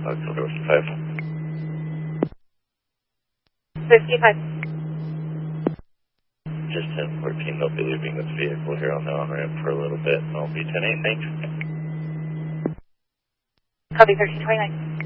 October 55. 55. Just 1014, they'll be leaving this vehicle here on the on-ramp for a little bit, and I'll be 10-8, thanks. Copy 1329.